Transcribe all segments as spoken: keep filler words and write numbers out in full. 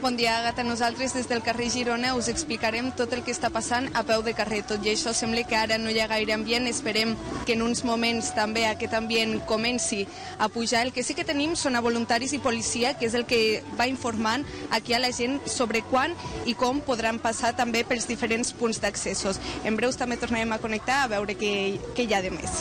Bon dia, Agata. Nosaltres des del carrer Girona us explicarem tot el que està passant a peu de carrer. Tot i això sembla que ara no hi ha gaire ambient. Esperem que en uns moments també aquest ambient comenci a pujar. El que sí que tenim són a voluntaris i policia, que és el que va informant aquí a la gent sobre quan i com podran passar també pels diferents punts d'accessos. En breus també tornarem a connectar a veure què, què hi ha de més.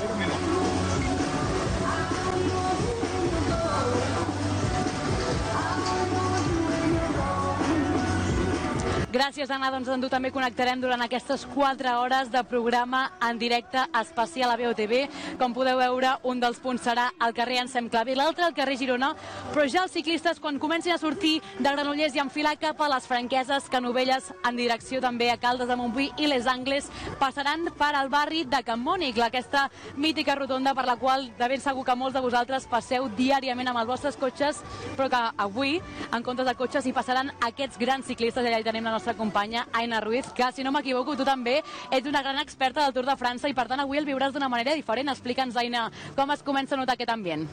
Gràcies, Anna. Doncs amb tu també connectarem durant aquestes quatre hores de programa en directe especial a B O T V. Com podeu veure, un dels punts serà al carrer Anselm Clavé, l'altre al carrer Girona, però ja els ciclistes, quan comencin a sortir de Granollers i enfilar cap a les Franqueses, Canovelles, en direcció també a Caldes de Montbui i Les Angles, passaran per al barri de Can Mònic, aquesta mítica rotonda per la qual de ben segur que molts de vosaltres passeu diàriament amb els vostres cotxes, però que avui, en comptes de cotxes, hi passaran aquests grans ciclistes. I allà hi tenim la nostra companya Aina Ruiz, que, si no m'equivoco, tu també ets una gran experta del Tour de França i, per tant, avui el viuràs d'una manera diferent. Explica'ns, Aina, com es comença a notar aquest ambient.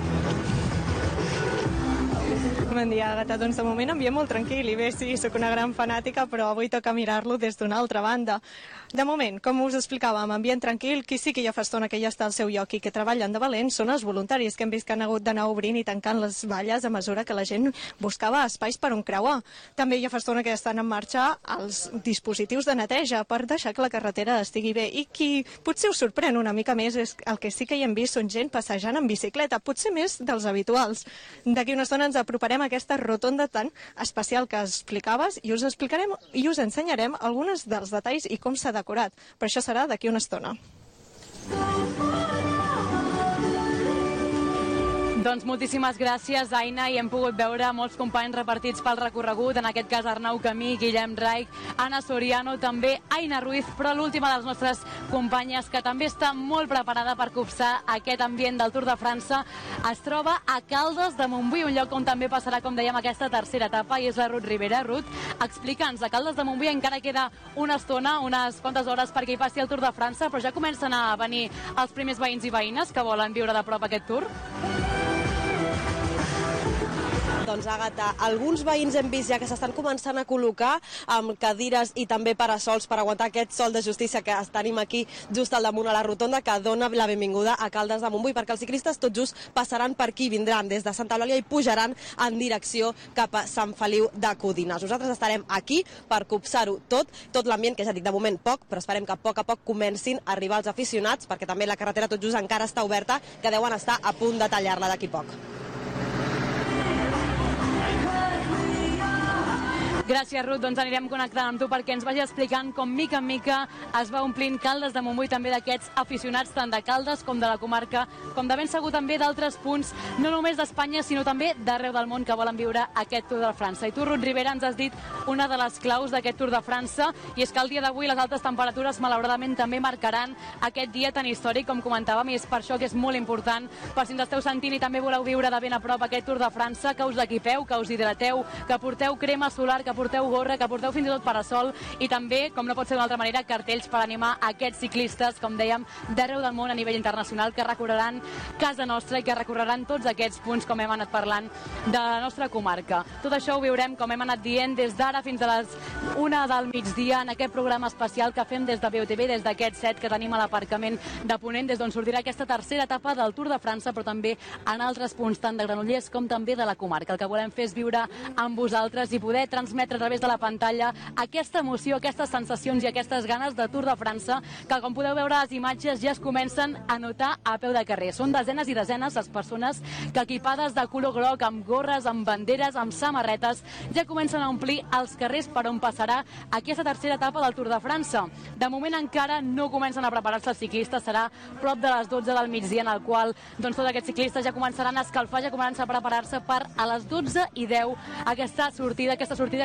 Bon dia, Agata. Doncs de moment ambient molt tranquil i bé, sí, sóc una gran fanàtica, però avui toca mirar-lo des d'una altra banda. De moment, com us explicàvem, ambient tranquil, qui sí que ja fa estona que ja està al seu lloc i que treballen de valent són els voluntaris, que hem vist que han hagut d'anar obrint i tancant les valles a mesura que la gent buscava espais per on creuar. També ja fa estona que ja estan en marxa els dispositius de neteja per deixar que la carretera estigui bé. I qui potser us sorprèn una mica més és el que sí que hi hem vist són gent passejant en bicicleta, potser més dels habituals. D'aquí una estona ens aproparem a aquesta rotonda tan especial que explicaves i us explicarem i us ensenyarem alguns dels detalls i com s'ha decorat. Però això serà d'aquí una estona. Doncs moltíssimes gràcies, Aina, i hem pogut veure molts companys repartits pel recorregut, en aquest cas Arnau Camí, Guillem Raich, Anna Soriano, també Aina Ruiz, però l'última de les nostres companyes, que també està molt preparada per copsar aquest ambient del Tour de França, es troba a Caldes de Montbui, un lloc on també passarà, com dèiem, aquesta tercera etapa, i és la Ruth Rivera. Ruth, explica'ns, a Caldes de Montbui encara queda una estona, unes quantes hores perquè hi passi el Tour de França, però ja comencen a venir els primers veïns i veïnes que volen viure de prop aquest Tour? Doncs, Àgata, alguns veïns hem vist ja que s'estan començant a col·locar amb cadires i també parasols per aguantar aquest sol de justícia que tenim aquí just al damunt a la rotonda, que dona la benvinguda a Caldes de Montbui, perquè els ciclistes tot just passaran per aquí, vindran des de Santa Eulàlia i pujaran en direcció cap a Sant Feliu de Codines. Nosaltres estarem aquí per copsar-ho tot, tot l'ambient, que ja dic de moment poc, però esperem que a poc a poc comencin a arribar els aficionats, perquè també la carretera tot just encara està oberta, que deuen estar a punt de tallar-la d'aquí poc. Gràcies, Ruth. Doncs anirem connectant amb tu perquè ens vagi explicant com mica en mica es va omplint Caldes de Montbui també d'aquests aficionats tant de Caldes com de la comarca, com de ben segur també d'altres punts, no només d'Espanya sinó també d'arreu del món que volen viure aquest Tour de França. I tu, Ruth Rivera, ens has dit una de les claus d'aquest Tour de França, i és que el dia d'avui les altes temperatures malauradament també marcaran aquest dia tan històric com comentàvem, i és per això que és molt important, per si ens esteu sentint i també voleu viure de ben a prop aquest Tour de França, que us equipeu, que us hidrateu, que porteu crema solar, que porteu gorra, que porteu fins i tot parasol, i també, com no pot ser d'una altra manera, cartells per animar aquests ciclistes, com dèiem, d'arreu del món a nivell internacional, que recorreran casa nostra i que recorreran tots aquests punts, com hem anat parlant, de la nostra comarca. Tot això ho viurem, com hem anat dient, des d'ara fins a les una del migdia, en aquest programa especial que fem des de B O T V, des d'aquest set que tenim a l'aparcament de Ponent, des d'on sortirà aquesta tercera etapa del Tour de França, però també en altres punts, tant de Granollers com també de la comarca. El que volem fer és viure amb vosaltres i poder transmetre a través de la pantalla aquesta emoció, aquestes sensacions i aquestes ganes de Tour de França, que, com podeu veure a les imatges, ja es comencen a notar a peu de carrer. Són desenes i desenes les persones que, equipades de color groc, amb gorres, amb banderes, amb samarretes, ja comencen a omplir els carrers per on passarà aquesta tercera etapa del Tour de França. De moment encara no comencen a preparar-se els ciclistes, serà prop de les dotze del migdia, en el qual doncs, tots aquests ciclistes ja començaran a escalfar, ja començaran a preparar-se per a les dotze i deu aquesta sortida, aquesta sortida com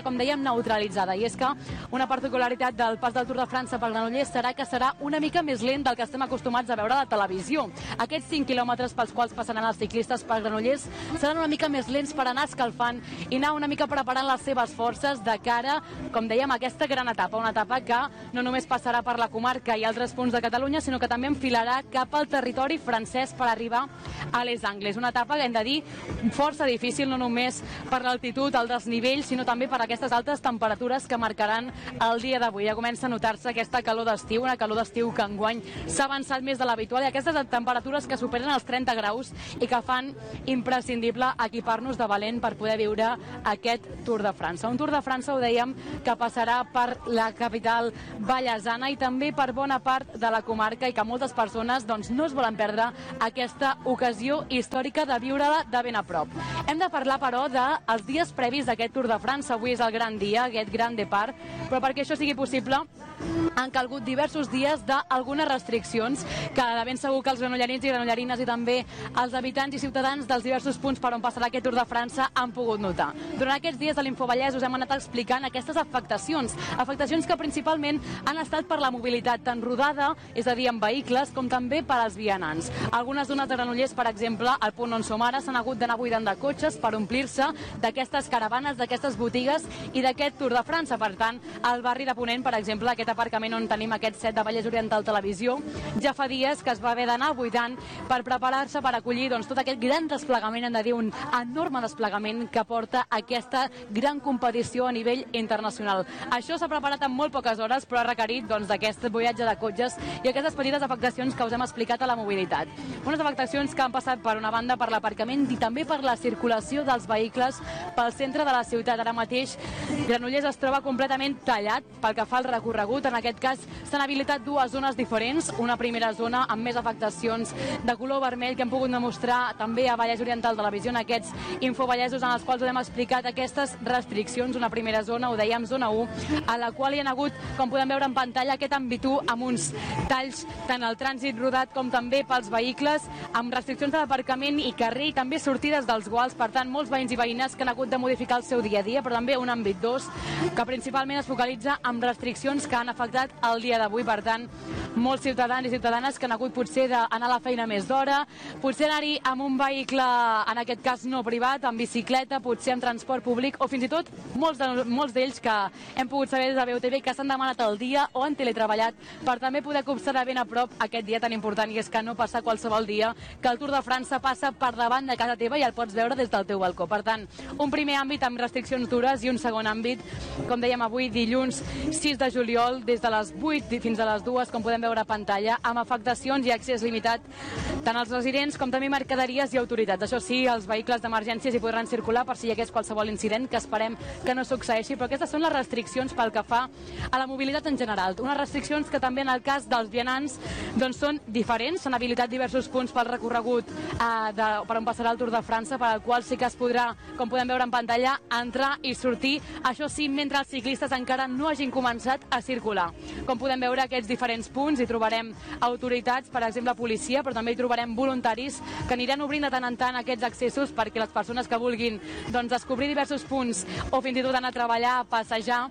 com dèiem, neutralitzada. I és que una particularitat del pas del Tour de França per Granollers serà que serà una mica més lent del que estem acostumats a veure a la televisió. Aquests cinc quilòmetres pels quals passaran els ciclistes per Granollers seran una mica més lents per anar escalfant i anar una mica preparant les seves forces de cara, com dèiem, a aquesta gran etapa. Una etapa que no només passarà per la comarca i altres punts de Catalunya, sinó que també enfilarà cap al territori francès per arribar a Les Angles. Una etapa que hem de dir força difícil, no només per l'altitud, el desnivell, sinó també per aquestes altes temperatures que marcaran el dia d'avui. Ja comença a notar-se aquesta calor d'estiu, una calor d'estiu que enguany s'ha avançat més de l'habitual, i aquestes temperatures que superen els trenta graus i que fan imprescindible equipar-nos de valent per poder viure aquest Tour de França. Un Tour de França, ho dèiem, que passarà per la capital vallesana i també per bona part de la comarca, i que moltes persones doncs, no es volen perdre aquesta ocasió històrica de viure-la de ben a prop. Hem de parlar, però, dels dies previs d'aquest Tour de França. Avui és el gran dia, aquest gran depart, però perquè això sigui possible han calgut diversos dies d'algunes restriccions que de ben segur que els granollerins i granollerines i també els habitants i ciutadans dels diversos punts per on passarà aquest Tour de França han pogut notar. Durant aquests dies de l'Infovallès us hem anat explicant aquestes afectacions, afectacions que principalment han estat per la mobilitat tan rodada, és a dir, en vehicles, com també per als vianants. Algunes zones de Granollers, per exemple, al punt on som ara, s'han hagut d'anar buidant de cotxes per omplir-se d'aquestes caravanes, d'aquestes botigues i d'aquest Tour de França. Per tant, al barri de Ponent, per exemple, aquest aparcament on tenim aquest set de Vallès Oriental Televisió, ja fa dies que es va haver d'anar buidant per preparar-se per acollir doncs, tot aquest gran desplegament, hem de dir, un enorme desplegament que porta aquesta gran competició a nivell internacional. Això s'ha preparat en molt poques hores, però ha requerit doncs, d'aquest viatge de cotxes i aquestes petites afectacions que us hem explicat a la mobilitat. Unes afectacions que han passat, per una banda, per l'aparcament i també per la circulació dels vehicles pel centre de la ciutat. Ara mateix Granollers es troba completament tallat pel que fa al recorregut. En aquest cas s'han habilitat dues zones diferents, una primera zona amb més afectacions de color vermell que hem pogut demostrar també a Vallès Oriental Televisió en aquests infovallesos en els quals us hem explicat aquestes restriccions. Una primera zona, ho dèiem, zona u, a la qual hi ha hagut, com podem veure en pantalla, aquest ambitú amb uns talls tant al trànsit rodat com també pels vehicles, amb restriccions de l'aparcament i carrer i també sortides dels guals. Per tant, molts veïns i veïnes que han hagut de modificar el seu dia a dia, però també un àmbit dos que principalment es focalitza en restriccions que han afectat el dia d'avui. Per tant, molts ciutadans i ciutadanes que han hagut potser d'anar a la feina més d'hora, potser anar-hi amb un vehicle, en aquest cas no privat, amb bicicleta, potser amb transport públic, o fins i tot molts de, molts d'ells que hem pogut saber des de B O T V que s'han demanat el dia o han teletreballat per també poder observar ben a prop aquest dia tan important, i és que no passa qualsevol dia que el Tour de França passa per davant de casa teva i el pots veure des del teu balcó. Per tant, un primer àmbit amb restriccions dures i un segon àmbit, com dèiem avui, dilluns sis de juliol, des de les vuit fins a les dues, com podem veure a pantalla, amb afectacions i accés limitat tant als residents com també mercaderies i autoritats. Això sí, els vehicles d'emergències hi podran circular per si hi hagués qualsevol incident, que esperem que no succeeixi, però aquestes són les restriccions pel que fa a la mobilitat en general. Unes restriccions que també en el cas dels vianants doncs són diferents. S'han habilitat diversos punts pel recorregut eh, de, per on passarà el Tour de França, per al qual sí que es podrà, com podem veure en pantalla, entrar i sortir. Això sí, mentre els ciclistes encara no hagin començat a circular. Com podem veure, aquests diferents punts hi trobarem autoritats, per exemple policia, però també hi trobarem voluntaris que aniran obrint de tant en tant aquests accessos perquè les persones que vulguin doncs, descobrir diversos punts o fins i tot anar a treballar, a passejar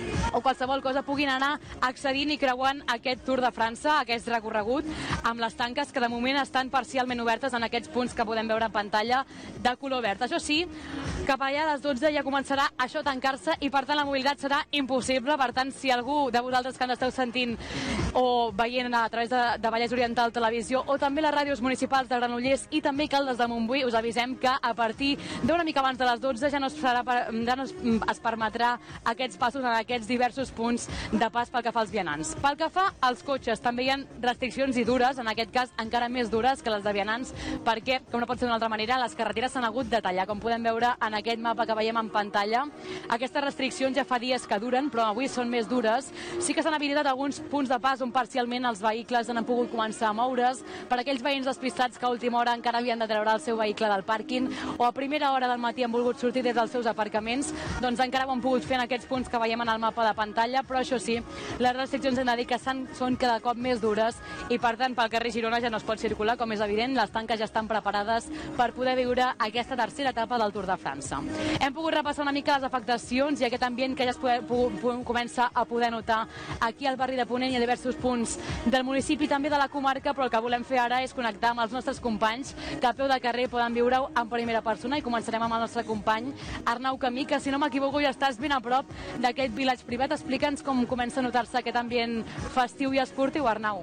o qualsevol cosa puguin anar accedint i creuant aquest Tour de França, aquest recorregut, amb les tanques que de moment estan parcialment obertes en aquests punts que podem veure en pantalla de color verd. Això sí, cap allà a les dotze ja començarà això a tancar-se i per tant la mobilitat serà impossible. Per tant, si algú de vosaltres que ens esteu sentint o veient a través de, de Vallès Oriental Televisió o també les ràdios municipals de Granollers i també Caldes de Montbui, us avisem que a partir d'una mica abans de les dotze ja no es, farà, ja no es, es permetrà aquests passos en aquests diversos punts de pas pel que fa als vianants. Pel que fa als cotxes, també hi ha restriccions i dures, en aquest cas encara més dures que les de vianants, perquè, com no pot ser d'una altra manera, les carreteres s'han hagut de tallar, com podem veure en aquest mapa que veiem en pantalla. Aquestes restriccions ja fa dies que duren, però avui són més dures. Sí que s'han habilitat alguns punts de pas on parcialment els vehicles han pogut començar a moure's, per aquells veïns despistats que a última hora encara havien de treure el seu vehicle del pàrquing o a primera hora del matí han volgut sortir des dels seus aparcaments, doncs encara ho han pogut fer en aquests punts que veiem en el mapa la pantalla, però això sí, les restriccions hem de dir que són cada cop més dures i per tant pel carrer Girona ja no es pot circular, com és evident, les tanques ja estan preparades per poder viure aquesta tercera etapa del Tour de França. Hem pogut repassar una mica les afectacions i aquest ambient que ja es poder, comença a poder notar aquí al barri de Ponent i a diversos punts del municipi, també de la comarca, però el que volem fer ara és connectar amb els nostres companys que a peu de carrer poden viure-ho en primera persona i començarem amb el nostre company Arnau Camí, que si no m'equivoco ja estàs ben a prop d'aquest village privat. Explica'ns com comença a notar-se aquest ambient festiu i esportiu, Arnau.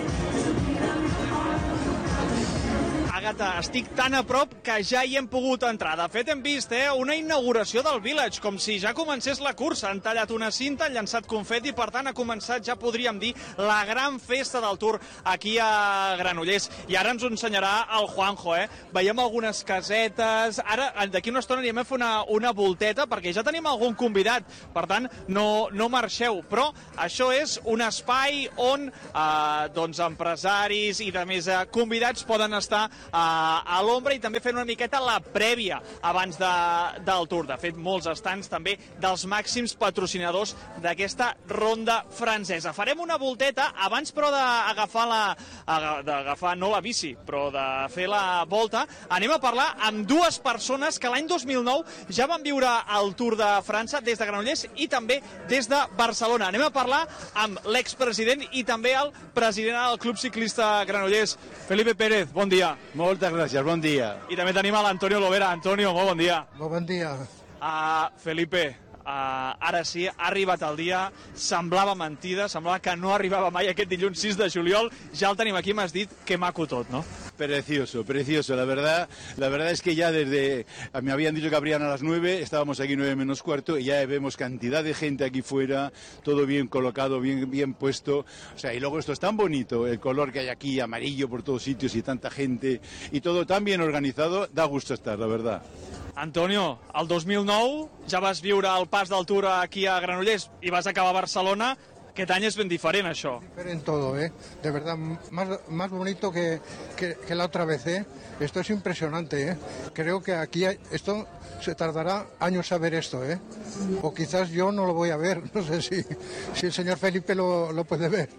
Àgata, estic tan a prop que ja hi hem pogut entrar. De fet, hem vist eh, una inauguració del Village, com si ja comencés la cursa. Han tallat una cinta, han llançat confeti, per tant ha començat, ja podríem dir, la gran festa del Tour aquí a Granollers. I ara ens ho ensenyarà el Juanjo, eh? Veiem algunes casetes. Ara, d'aquí una estona anirem a fer una, una volteta, perquè ja tenim algun convidat. Per tant, no, no marxeu. Però això és un espai on eh, doncs, empresaris i de més eh, convidats poden estar a l'ombra i també fent una miqueta la prèvia abans de, del Tour. De fet, molts estants també dels màxims patrocinadors d'aquesta ronda francesa. Farem una volteta abans, però, d'agafar la d'agafar no la bici, però de fer la volta. Anem a parlar amb dues persones que l'any dos mil nou ja van viure el Tour de França des de Granollers i també des de Barcelona. Anem a parlar amb l'expresident i també el president del Club Ciclista Granollers, Felipe Pérez. Bon dia. Moltes gràcies, bon dia. I també tenim a l'Antonio Lovera. Antonio, molt bon dia. Molt bon dia. Uh, Felipe, uh, ara sí, ha arribat el dia, semblava mentida, semblava que no arribava mai aquest dilluns sis de juliol, ja el tenim aquí, m'has dit que maco tot, no? Precioso, precioso, la verdad, la verdad es que ya desde, me habían dicho que abrían a las nueve, estábamos aquí nueve menos cuarto y ya vemos cantidad de gente aquí fuera, todo bien colocado, bien, bien puesto, o sea, y luego esto es tan bonito, el color que hay aquí, amarillo por todos sitios y tanta gente, y todo tan bien organizado, da gusto estar, la verdad. Antonio, el dos mil nou ja vas viure el pas del Tour aquí a Granollers i vas acabar a Barcelona. Aquest any és ben diferent, això. Diferente todo, ¿eh? De verdad, más, más bonito que, que, que la otra vez, ¿eh? Esto es impresionante, ¿eh? Creo que aquí hay, esto se tardará años a ver esto, ¿eh? O quizás yo no lo voy a ver, no sé si, si el señor Felipe lo, lo puede ver.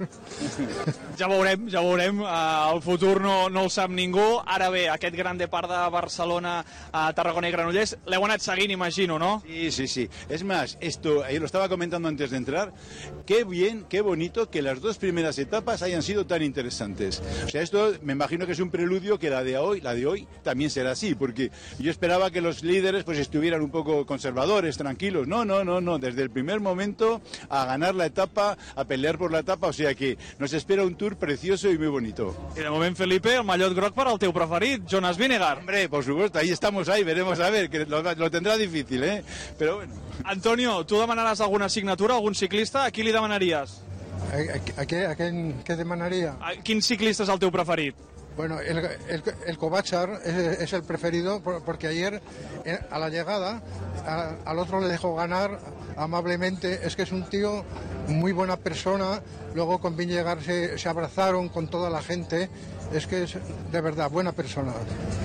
Ja veurem, ja veurem. Uh, el futur no, no el sap ningú. Ara bé, aquest gran depart de Barcelona a Tarragona i Granollers, l'heu anat seguint, imagino, ¿no? Sí, sí, sí. Es más, esto, eh, lo estaba comentando antes de entrar, qué bien, qué bonito que las dos primeras etapas hayan sido tan interesantes. O sea, esto me imagino que es un preludio que la de hoy, la de hoy también será así, porque yo esperaba que los líderes pues estuvieran un poco conservadores, tranquilos. No, no, no, no. Desde el primer momento a ganar la etapa, a pelear por la etapa, o sea que nos espera un Tour precioso y muy bonito. I de moment, Felipe, el mallot groc per al teu preferit, Jonas Vingegaard. Hombre, por supuesto, ahí estamos, ahí veremos a ver, que lo, lo tendrá difícil, ¿eh? Pero bueno. Antonio, tu demanaràs alguna assignatura, algun ciclista? A qui li demanaries? ¿A, a, a, qué, a qué, qué demanaría? A quin ciclista és el teu preferit? Bueno, el, el, el Kovačar es, es el preferido porque ayer a la llegada a, al otro le dejó ganar amablemente. Es que es un tío muy buena persona. Luego con Vingegaard se, se abrazaron con toda la gente. Es que es de verdad buena persona.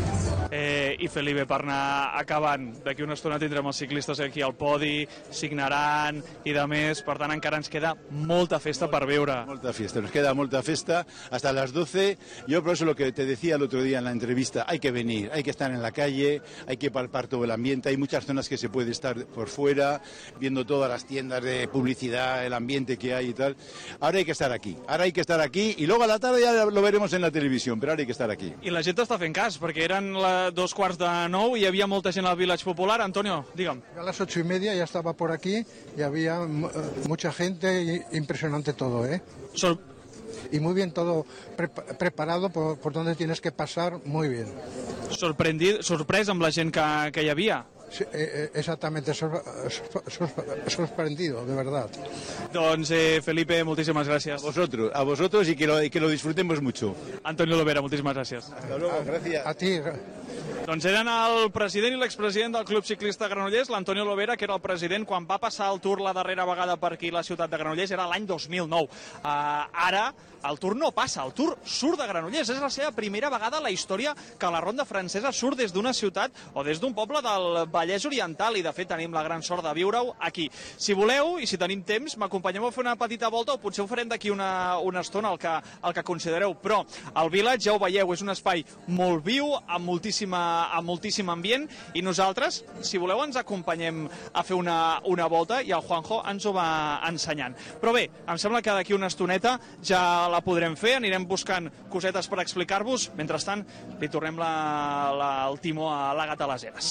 Eh, I Felipe, per anar acabant, d'aquí una estona tindrem els ciclistes aquí al podi, signaran i de més, per tant encara ens queda molta festa per veure. Molta fiesta, nos queda molta festa hasta las doce. Yo por eso lo que te decía el otro día en la entrevista, hay que venir, hay que estar en la calle, hay que palpar todo el ambiente, hay muchas zonas que se puede estar por fuera, viendo todas las tiendas de publicidad, el ambiente que hay y tal. Ahora hay que estar aquí, ahora hay que estar aquí y luego a la tarde ya lo veremos en la televisión, pero ahora hay que estar aquí. I la gent està fent cas, perquè eren la dos quarts de nou y había molta gent al Village Popular. Antonio, dígame. A las ocho y media ya estaba por aquí y había mucha gente, y impresionante todo, ¿eh? Sor y muy bien todo pre preparado por, por donde tienes que pasar, muy bien. Sorprendit, sorprès amb la gent que, que hi havia. Sí, eh, exactamente, sor sor sorprendido, de verdad. Doncs, eh, Felipe, moltíssimes gràcies. A vosotros, a vosotros y que lo, y que lo disfrutemos mucho. Antonio Lovera, moltíssimes gràcies. Hasta luego, gracias. A ti. Doncs eren el president i l'expresident del Club Ciclista Granollers, l'Antonio Lovera, que era el president quan va passar el Tour la darrera vegada per aquí a la ciutat de Granollers, era l'any dos mil nou. Uh, ara el Tour no passa, el Tour surt de Granollers. És la seva primera vegada a la història que la ronda francesa surt des d'una ciutat o des d'un poble del Vallès Oriental, i de fet tenim la gran sort de viure-ho aquí. Si voleu i si tenim temps, m'acompanyeu a fer una petita volta, o potser ho farem d'aquí una, una estona, el que, el que considereu. Però el Village, ja ho veieu, és un espai molt viu, amb, moltíssima, amb moltíssim ambient, i nosaltres, si voleu, ens acompanyem a fer una, una volta, i el Juanjo ens ho va ensenyant. Però bé, em sembla que d'aquí una estoneta ja la podrem fer, anirem buscant cosetes per explicar-vos. Mentrestant, li tornem la, la, el timó a l'Àgata Les Heres.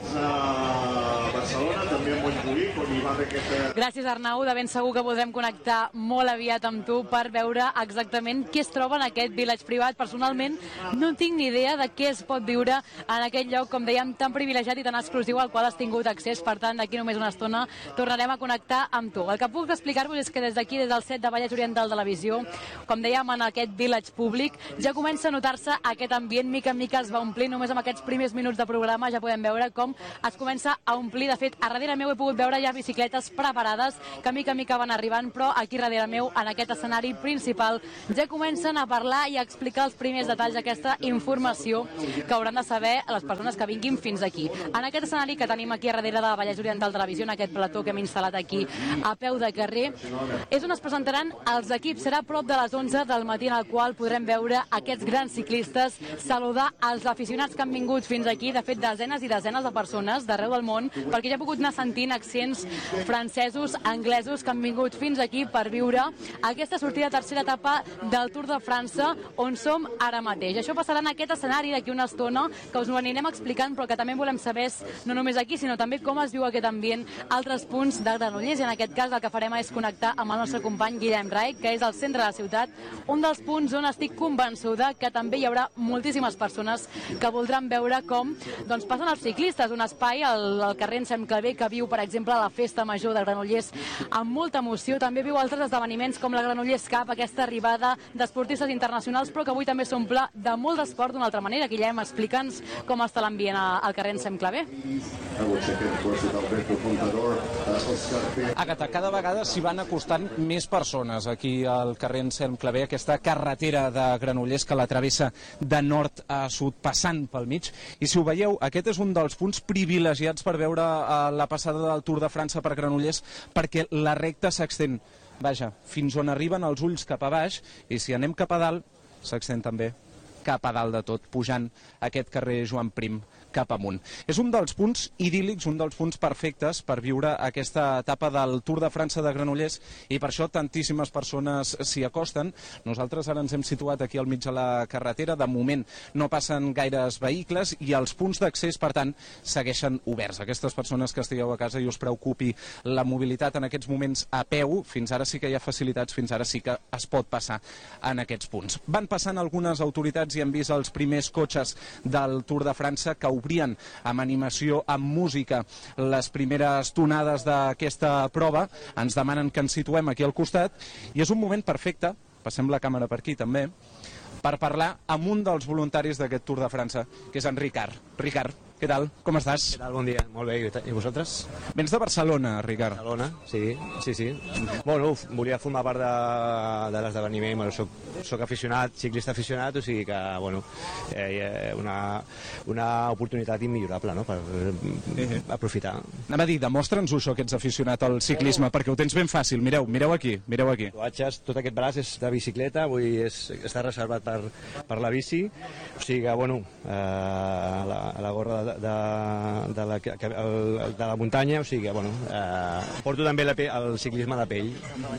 A Barcelona, també en Montjuïc, on hi va haver aquesta... Gràcies, Arnau. De ben segur que podrem connectar molt aviat amb tu per veure exactament què es troba en aquest village privat. Personalment, no tinc ni idea de què es pot viure en aquest lloc, com dèiem, tan privilegiat i tan exclusiu al qual has tingut accés. Per tant, d'aquí només una estona tornarem a connectar amb tu. El que puc explicar-vos és que des d'aquí, des del set de Vallès Oriental de la Visió, com dèiem, en aquest village públic, ja comença a notar-se aquest ambient. Mica en mica es va omplir. Només amb aquests primers minuts de programa ja podem veure com es comença a omplir. De fet, a darrere meu he pogut veure ja bicicletes preparades que mica en mica van arribant, però aquí darrere meu, en aquest escenari principal, ja comencen a parlar i a explicar els primers detalls d'aquesta informació que hauran de saber les persones que vinguin fins aquí. En aquest escenari que tenim aquí a darrere de Vallès Oriental Televisió, en aquest plató que hem instal·lat aquí a peu de carrer, és on es presentaran els equips. Serà a prop de les onze del matí, en el qual podrem veure aquests grans ciclistes, saludar els aficionats que han vingut fins aquí, de fet desenes i desenes de persones d'arreu del món, perquè ja he pogut anar sentint accents francesos, anglesos, que han vingut fins aquí per viure aquesta sortida tercera etapa del Tour de França, on som ara mateix. Això passarà en aquest escenari d'aquí una estona, que us ho anirem explicant, però que també volem saber, no només aquí, sinó també com es viu aquest ambient a altres punts de Granollers, i en aquest cas el que farem és connectar amb el nostre company Guillem Rai, que és al centre de la ciutat, un dels punts on estic convençuda que també hi haurà moltíssimes persones que voldran veure com doncs, passen els ciclistes, un espai al, al carrer Ensem Clavé que viu, per exemple, la Festa Major de Granollers amb molta emoció. També viu altres esdeveniments com la Granollers Cup, aquesta arribada d'esportistes internacionals, però que avui també s'omple de molt d'esport d'una altra manera. Guillem, explica'ns com està l'ambient al carrer Ensem Clavé. Àgata, cada vegada s'hi van acostant més persones aquí al carrer Ensem Clavé, aquesta carretera de Granollers que la travessa de nord a sud, passant pel mig. I si ho veieu, aquest és un dels punts privilegiats per veure uh, la passada del Tour de França per Granollers, perquè la recta s'extén, vaja, fins on arriben els ulls cap a baix, i si anem cap a dalt, s'extén també cap a dalt de tot, pujant aquest carrer Joan Prim cap amunt. És un dels punts idíl·lics, un dels punts perfectes per viure aquesta etapa del Tour de França de Granollers, i per això tantíssimes persones s'hi acosten. Nosaltres ara ens hem situat aquí al mig de la carretera, de moment no passen gaires vehicles i els punts d'accés, per tant, segueixen oberts. Aquestes persones que estigueu a casa i us preocupi la mobilitat en aquests moments a peu, fins ara sí que hi ha facilitats, fins ara sí que es pot passar en aquests punts. Van passant algunes autoritats i hem vist els primers cotxes del Tour de França que obrien amb animació, amb música, les primeres tonades d'aquesta prova. Ens demanen que ens situem aquí al costat i és un moment perfecte, passem la càmera per aquí també, per parlar amb un dels voluntaris d'aquest Tour de França, que és en Ricard. Ricard, què tal? Com estàs? Què tal? Bon dia. Molt bé. I vosaltres? Vens de Barcelona, Ricard. Barcelona, sí, sí, sí. Bueno, volia formar part de, de l'esdeveniment. Bueno, soc, soc aficionat, ciclista aficionat, o sigui que, bueno, eh, una, una oportunitat immillorable, no?, per eh, aprofitar. Anem a dir, demostra'ns-ho, això, que ets aficionat al ciclisme, perquè ho tens ben fàcil. Mireu, mireu aquí, mireu aquí. Tatuatges, tot aquest braç és de bicicleta, vull dir, és, està reservat per, per la bici, o sigui que, bueno, eh, a, la, a la gorra de De, de, la, de la muntanya, o sigui que, bueno, eh, porto també la, el ciclisme de pell.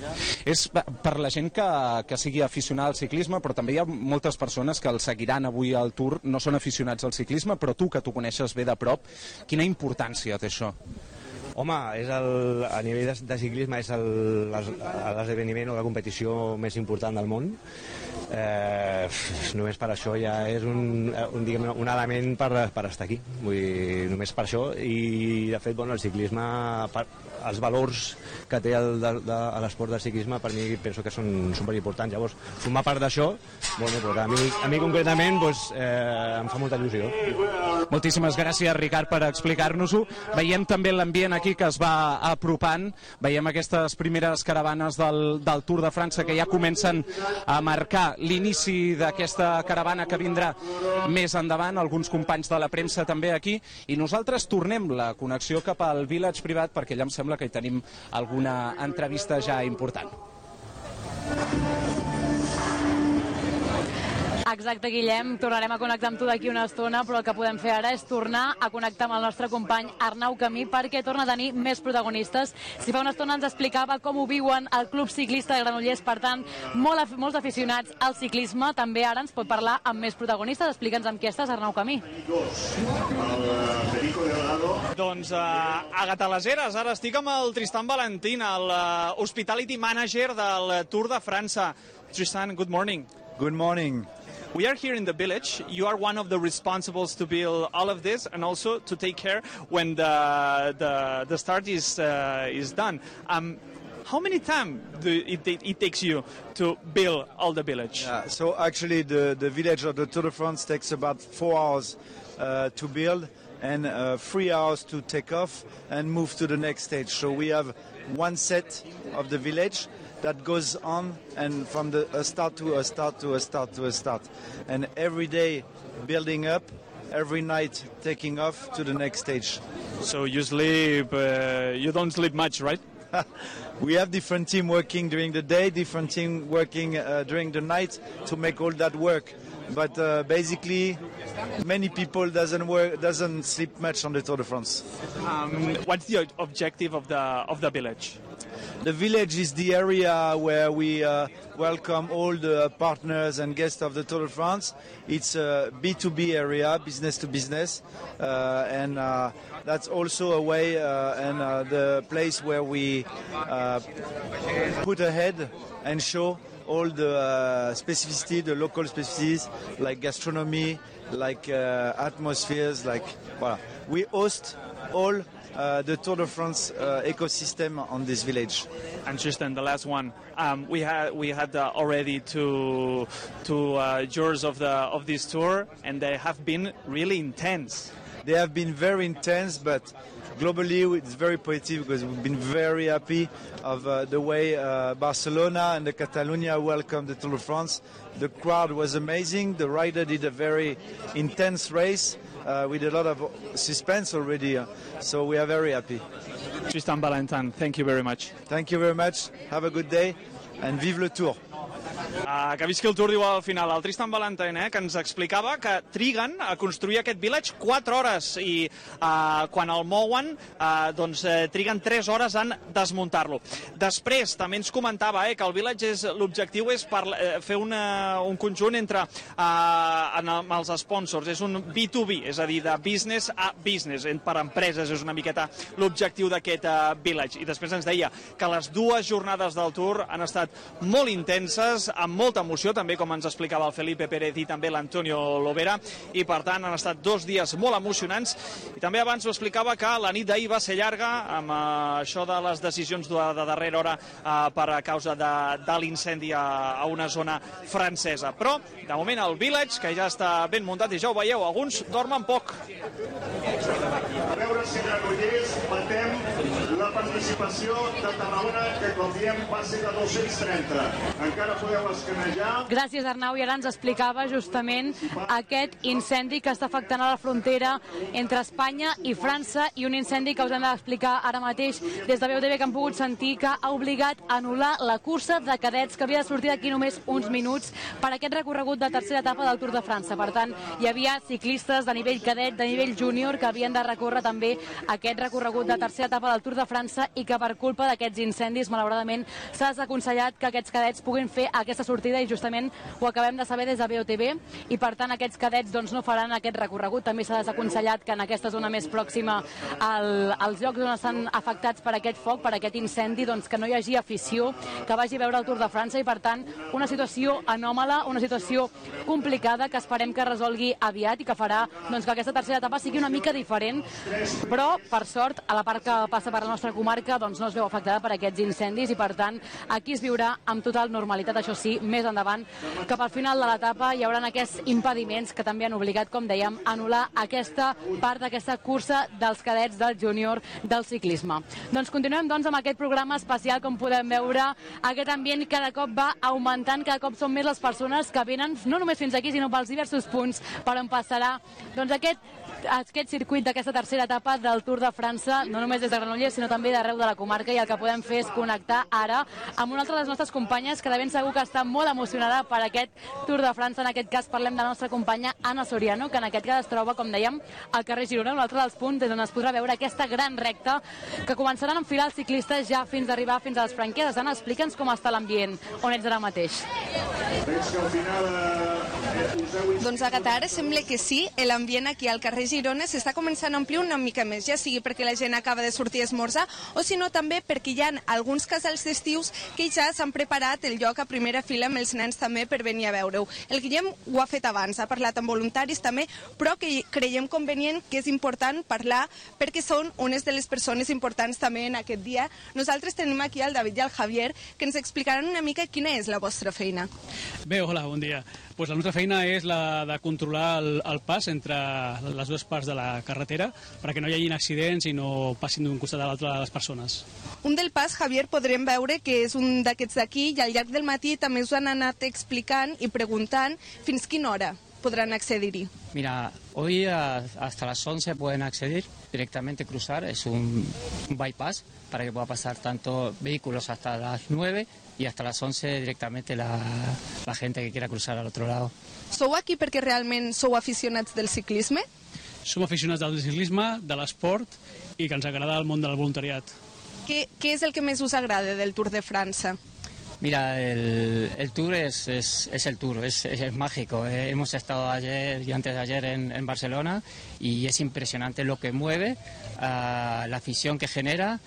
És per la gent que, que sigui aficionada al ciclisme, però també hi ha moltes persones que el seguiran avui al Tour, no són aficionats al ciclisme, però tu, que t'ho coneixes bé de prop, quina importància té això? Home, és el, a nivell de, de ciclisme és l'esdeveniment o la competició més important del món. eh, només per això ja és un, un, diguem, un element per, per estar aquí. Vull dir, només per això. I de fet, bueno, el ciclisme, per, els valors que té el, de, de, l'esport del ciclisme, per mi penso que són superimportants. Llavors, formar part d'això, bueno, pues a, mi, a mi concretament pues, eh, em fa molta il·lusió. Moltíssimes gràcies, Ricard, per explicar-nos-ho. Veiem també l'ambient aquí que es va apropant. Veiem aquestes primeres caravanes del, del Tour de França que ja comencen a marcar l'inici d'aquesta caravana que vindrà més endavant. Alguns companys de la premsa també aquí. I nosaltres tornem la connexió cap al Village privat perquè allà em sembla que hi tenim alguna entrevista ja important. Exacte, Guillem, tornarem a connectar amb tu d'aquí una estona, però el que podem fer ara és tornar a connectar amb el nostre company Arnau Camí perquè torna a tenir més protagonistes. Si fa una estona ens explicava com ho viuen el Club Ciclista de Granollers, per tant, molt, molts aficionats al ciclisme. També ara ens pot parlar amb més protagonistes. Explica'ns amb qui estàs, Arnau Camí. Doncs uh, a Gatalaseres, ara estic amb el Tristan Valentín, el uh, Hospitality Manager del Tour de França. Tristan, good morning. Good morning. We are here in the village. You are one of the responsibles to build all of this and also to take care when the the, the start is uh, is done. Um, how many time do it, it, it takes you to build all the village? Yeah, so actually the, the village of the Tour de France takes about four hours uh, to build and uh, three hours to take off and move to the next stage. So we have one set of the village that goes on and from the a start to a start to a start to a start, and every day building up, every night taking off to the next stage. So you sleep, uh, you don't sleep much, right? We have different team working during the day, different team working uh, during the night to make all that work. But uh, basically, many people doesn't work, doesn't sleep much on the Tour de France. Um, what's the objective of the of the village? The village is the area where we uh, welcome all the partners and guests of the Tour de France. It's a B two B area, business to business, uh, and uh, that's also a way uh, and uh, the place where we uh, put ahead and show all the uh, specificity, the local specificities, like gastronomy, like uh, atmospheres, like, voilà. We host all Uh, the Tour de France uh, ecosystem on this village. And Tristan, the last one, um, we had we had uh, already two two uh, tours of the of this tour, and they have been really intense. They have been very intense, but globally it's very positive because we've been very happy of uh, the way uh, Barcelona and the Catalonia welcomed the Tour de France. The crowd was amazing. The rider did a very intense race. Uh, with a lot of suspense already, uh, so we are very happy. Tristan Valentin, thank you very much. Thank you very much. Have a good day and vive le Tour. Uh, que visqui el Tour, diu al final el Tristan Valentin, eh, que ens explicava que triguen a construir aquest village quatre hores i uh, quan el mouen uh, doncs uh, triguen tres hores en desmuntar-lo. Després també ens comentava eh, que el village és l'objectiu és per, uh, fer una, un conjunt entre uh, en, amb els sponsors, és un B two B, és a dir, de business a business, per empreses, és una miqueta l'objectiu d'aquest uh, village. I després ens deia que les dues jornades del Tour han estat molt intenses, amb molta emoció, també com ens explicava el Felipe Pérez i també l'Antonio Lovera, i per tant han estat dos dies molt emocionants. I també abans ho explicava que la nit d'ahir va ser llarga amb uh, això de les decisions de, de darrera hora uh, per a causa de, de l'incendi a, a una zona francesa. Però, de moment, el village, que ja està ben muntat i ja ho veieu, alguns dormen poc. A veure si Granollers batem la participació de Tarragona, que com diem va ser de dos-cents trenta. Encara podeu escanejar. Gràcies, Arnau. I ara ens explicava justament aquest incendi que està afectant a la frontera entre Espanya i França, i un incendi que us hem d'explicar ara mateix des de B O T V, que hem pogut sentir que ha obligat a anul·lar la cursa de cadets que havia de sortir d'aquí només uns minuts per aquest recorregut de tercera etapa del Tour de França. Per tant, hi havia ciclistes de nivell cadet, de nivell júnior, que havien de recórrer també aquest recorregut de tercera etapa del Tour de França i que per culpa d'aquests incendis, malauradament, s'ha desaconsellat que aquests cadets puguin fer aquesta sortida i justament ho acabem de saber des de B O T B i per tant aquests cadets doncs, no faran aquest recorregut. També s'ha desaconsellat que en aquesta zona més pròxima al, als llocs on estan afectats per aquest foc, per aquest incendi, doncs, que no hi hagi afició que vagi a veure el Tour de França i per tant una situació anòmala, una situació complicada que esperem que resolgui aviat i que farà doncs, que aquesta tercera etapa sigui una mica diferent, però per sort a la part que passa per la nostra comarca doncs, no es veu afectada per aquests incendis i per tant aquí es viurà amb total normalitat. Això sí, més endavant, cap al final de l'etapa hi haurà aquests impediments que també han obligat, com dèiem, a anul·lar aquesta part d'aquesta cursa dels cadets del júnior del ciclisme. Doncs continuem doncs, amb aquest programa especial, com podem veure, aquest ambient cada cop va augmentant, cada cop són més les persones que venen no només fins aquí, sinó pels diversos punts per on passarà doncs, aquest aquest circuit d'aquesta tercera etapa del Tour de França, no només des de Granollers, sinó també d'arreu de la comarca, i el que podem fer és connectar ara amb una altra de les nostres companyes que de ben segur que està molt emocionada per aquest Tour de França. En aquest cas parlem de la nostra companya Anna Soriano, que en aquest cas es troba, com dèiem, al carrer Girona, un altre dels punts des on es podrà veure aquesta gran recta que començaran a enfilar els ciclistes ja fins a arribar fins a les Franqueses. Anna, explica'ns com està l'ambient, on ets ara mateix. Doncs Agatha, ara sembla que sí, l'ambient aquí al carrer Girona s'està començant a omplir una mica més, ja sigui perquè la gent acaba de sortir a esmorzar o si no també perquè hi ha alguns casals d'estius que ja s'han preparat el lloc a primera fila amb els nens també per venir a veure-ho. El Guillem ho ha fet abans, ha parlat amb voluntaris també, però que creiem convenient que és important parlar perquè són unes de les persones importants també en aquest dia. Nosaltres tenim aquí el David i el Javier que ens explicaran una mica quina és la vostra feina. Bé, hola, bon dia. Pues la nostra feina és la de controlar el, el pas entre les dues parts de la carretera perquè no hi hagi accidents i no passin d'un costat a l'altre a les persones. Un del pas, Javier, podrem veure que és un d'aquests d'aquí i al llarg del matí també us han anat explicant i preguntant fins quina hora podrán accedir. Mira, hoy a, hasta las once pueden acceder directamente, cruzar, es un, un bypass para que pueda pasar tanto vehículos hasta las nueve y hasta las once directamente la, la gente que quiera cruzar al otro lado. Sou aquí perquè realment sou aficionats del ciclisme? Som aficionats del ciclisme, de l'esport i que ens agrada el món del voluntariat. Què, què és el que més us agrada del Tour de França? Mira, el, el tour es, es, es el tour, es, es, es mágico. Eh, hemos estado ayer y antes de ayer en, en Barcelona y es impresionante lo que mueve, uh, la afición que genera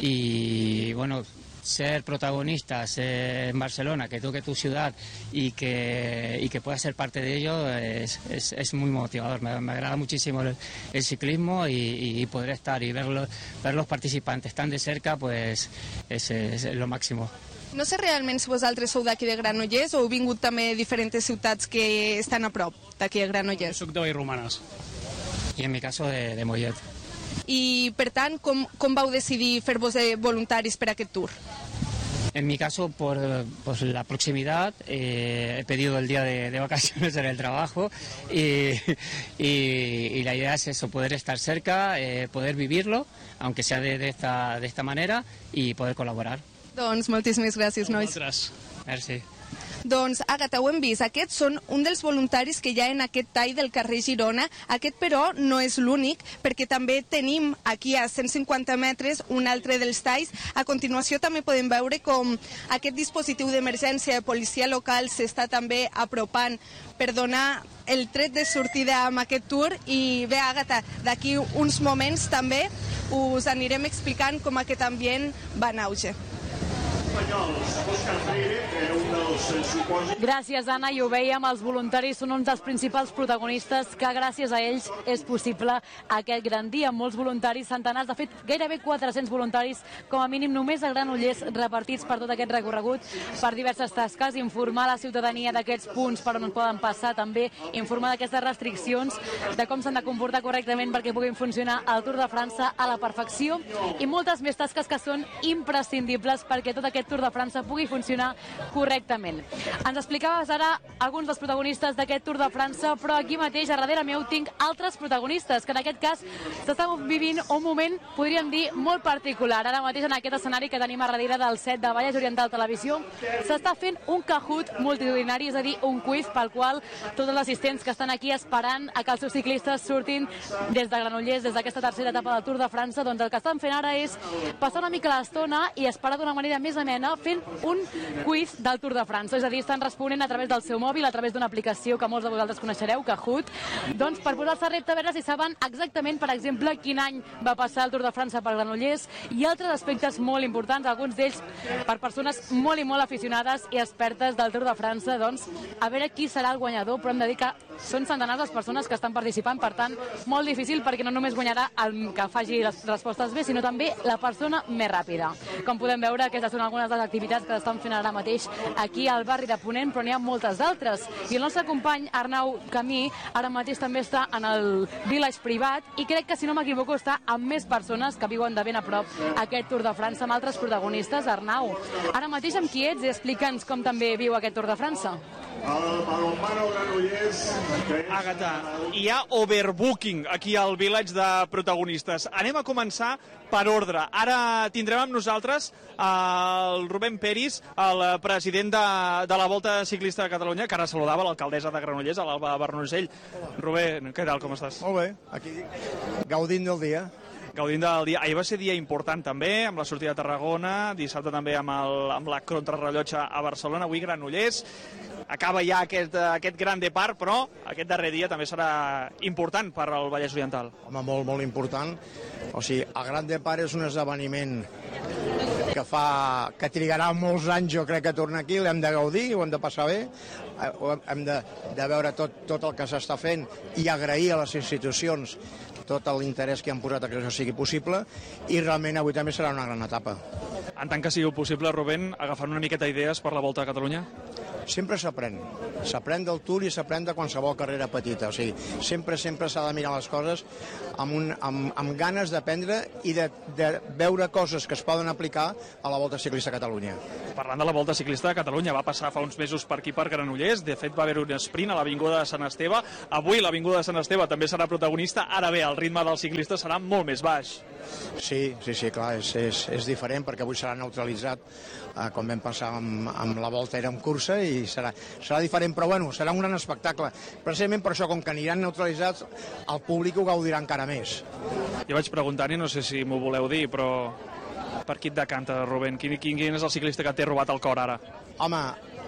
y, bueno, ser protagonistas eh, en Barcelona, que toque tu ciudad y que, y que puedas ser parte de ello es, es, es muy motivador. Me, me agrada muchísimo el, el ciclismo y, y poder estar y verlo, ver los participantes tan de cerca, pues es, es, es lo máximo. No sé realment si vosaltres sou d'aquí de Granollers o heu vingut també de diferents ciutats que estan a prop d'aquí de Granollers. Soc de Vallromanes. I en mi caso de, de Mollet. I per tant, com, com vau decidir fer-vos voluntaris per aquest tour? En mi caso, por, por la proximidad, eh, he pedido el día de, de vacaciones en el trabajo y, y, y la idea es eso, poder estar cerca, eh, poder vivirlo, aunque sea de, de, esta, de esta manera, y poder colaborar. Doncs moltíssimes gràcies, nois. Moltes. Merci. Doncs, Àgata, ho hem vist. Aquests són un dels voluntaris que hi ha en aquest tall del carrer Girona. Aquest, però, no és l'únic, perquè també tenim aquí a cent cinquanta metres un altre dels talls. A continuació també podem veure com aquest dispositiu d'emergència de policia local s'està també apropant per donar el tret de sortida amb aquest tour. I bé, Àgata, d'aquí uns moments també us anirem explicant com aquest ambient va en auge. Gràcies, Anna, i ho veiem, els voluntaris són uns dels principals protagonistes que gràcies a ells és possible aquest gran dia. Molts voluntaris, centenars, de fet gairebé quatre-cents voluntaris, com a mínim només a Granollers, repartits per tot aquest recorregut per diverses tasques, informar la ciutadania d'aquests punts per on poden passar, també informar d'aquestes restriccions, de com s'han de comportar correctament perquè puguin funcionar el Tour de França a la perfecció i moltes més tasques que són imprescindibles perquè tot aquest aquest Tour de França pugui funcionar correctament. Ens explicaves ara alguns dels protagonistes d'aquest Tour de França, però aquí mateix, a darrere meu, tinc altres protagonistes, que en aquest cas s'estan vivint un moment, podríem dir, molt particular. Ara mateix, en aquest escenari que tenim a darrere del set de Vallès Oriental Televisió, s'està fent un Kahoot multitudinari, és a dir, un quiz pel qual tots els assistents que estan aquí esperant a que els seus ciclistes surtin des de Granollers, des d'aquesta tercera etapa del Tour de França, doncs el que estan fent ara és passar una mica l'estona i esperar d'una manera més amena fent un quiz del Tour de França, és a dir, estan responent a través del seu mòbil, a través d'una aplicació que molts de vosaltres coneixereu, Kahoot, doncs per posar-se a repte a veure si saben exactament, per exemple, quin any va passar el Tour de França per Granollers i altres aspectes molt importants, alguns d'ells per persones molt i molt aficionades i expertes del Tour de França, doncs a veure qui serà el guanyador, però hem de dir que són centenars les persones que estan participant, per tant, molt difícil perquè no només guanyarà el que faci les respostes bé, sinó també la persona més ràpida. Com podem veure, aquestes són algunes de les activitats que estan fent ara mateix aquí al barri de Ponent, però n'hi ha moltes d'altres. I el nostre company Arnau Camí ara mateix també està en el village privat i crec que, si no m'equivoco, està amb més persones que viuen de ben a prop aquest Tour de França, amb altres protagonistes. Arnau, ara mateix amb qui ets i explica'ns com també viu aquest Tour de França. El balonmano Granollers... Àgata, hi ha overbooking aquí al village de protagonistes. Anem a començar per ordre. Ara tindrem amb nosaltres el Rubén Peris, el president de, de la Volta Ciclista de Catalunya, que ara saludava l'alcaldessa de Granollers, l'Alba Bernusell. Rubén, què tal, com estàs? Molt bé, aquí gaudint del dia. Gaudint del dia. Ahir va ser dia important també, amb la sortida de Tarragona, dissabte també amb, el, amb la contrarrellotge a Barcelona, avui Granollers. Acaba ja aquest, aquest gran depart, però aquest darrer dia també serà important per al Vallès Oriental. Home, molt, molt important. O sigui, el gran depart és un esdeveniment que fa que trigarà molts anys, jo crec, que torna aquí, l'hem de gaudir, ho hem de passar bé, hem de, de veure tot, tot el que s'està fent i agrair a les institucions tot l'interès que han posat que això sigui possible, i realment avui també serà una gran etapa. En tant que sigui possible, Rubén, agafant una miqueta idees per la Volta a Catalunya? Sempre s'aprèn. S'aprèn del Tour i s'aprèn de qualsevol carrera petita. O sigui, sempre, sempre s'ha de mirar les coses amb, un, amb, amb ganes d'aprendre i de, de veure coses que es poden aplicar a la Volta Ciclista a Catalunya. Parlant de la Volta Ciclista de Catalunya, va passar fa uns mesos per aquí, per Granollers. De fet, va haver un sprint a l'Avinguda de Sant Esteve. Avui l'Avinguda de Sant Esteve també serà protagonista. Ara bé, el ritme del ciclista serà molt més baix. Sí, sí, sí, clar, és, és, és diferent perquè avui serà neutralitzat, eh, com vam pensar amb, amb la Volta era en cursa, i serà, serà diferent, però bueno, serà un gran espectacle. Precisament per això, com que aniran neutralitzats, el públic ho gaudirà encara més. Jo vaig preguntar-hi, no sé si m'ho voleu dir, però per qui et decanta, Rubén? Quin, quin, quin és el ciclista que t'he robat el cor ara? Home,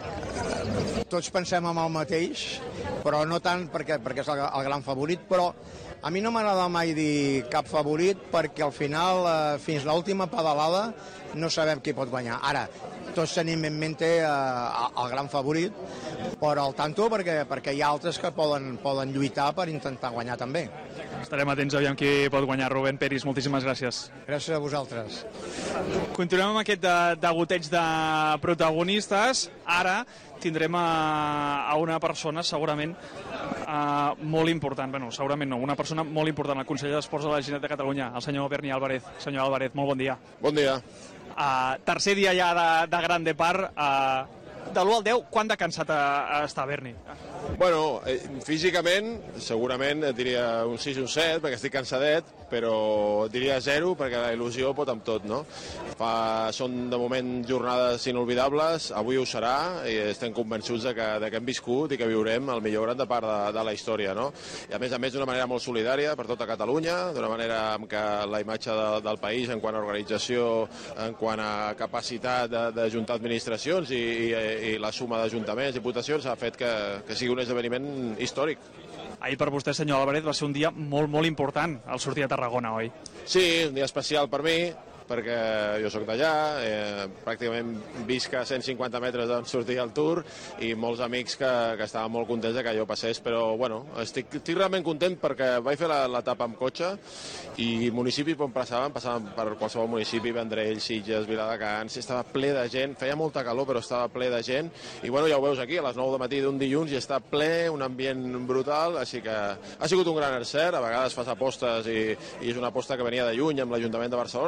tots pensem en el mateix, però no tant perquè, perquè és el, el gran favorit, però a mi no m'agrada mai dir cap favorit perquè al final, eh, fins l'última pedalada, no sabem qui pot guanyar. Ara, tots tenim en mente eh, el gran favorit, però al tanto perquè, perquè hi ha altres que poden, poden lluitar per intentar guanyar també. Estarem atents a veure qui pot guanyar. Rubén Peris, moltíssimes gràcies. Gràcies a vosaltres. Continuem amb aquest degoteig de protagonistes. Ara tindrem a, a una persona segurament uh, molt important, bueno, segurament no, una persona molt important, el conseller d'Esports de la Generalitat de Catalunya, el senyor Berni Álvarez. Senyor Álvarez, molt bon dia. Bon dia. Uh, tercer dia ja de, de gran depart. Uh, de l'u al deu, quant de cansat està Berni? Bueno, eh, físicament, segurament et diria un sis o un set, perquè estic cansadet, però diria zero, perquè la il·lusió pot amb tot, no? Fa, són, de moment, jornades inolvidables, avui ho serà, i estem convençuts de que, de que hem viscut i que viurem el millor gran depart de, de la història, no? I a més a més d'una manera molt solidària per tota Catalunya, d'una manera amb què la imatge de, del país en quant a organització, en quant a capacitat d'ajuntar administracions i, i, i la suma d'ajuntaments, diputacions, ha fet que, que sigui un esdeveniment històric. Ahir per vostè, senyor Álvarez, va ser un dia molt, molt important al sortir a Tarragona, oi? Sí, un dia especial per mi, perquè jo sóc d'allà, eh, pràcticament visc a cent cinquanta metres d'on sortia el Tour i molts amics que, que estaven molt contents de que jo passés, però bueno, estic, estic realment content perquè vaig fer l'etapa amb cotxe i municipis on passàvem, passàvem per qualsevol municipi, Vendrell, Sitges, Viladecans, estava ple de gent, feia molta calor però estava ple de gent i bueno, ja ho veus aquí, a les nou del matí d'un dilluns i està ple, un ambient brutal, així que ha sigut un gran encert, a vegades fas apostes i, i és una aposta que venia de lluny amb l'Ajuntament de Barcelona i que nosaltres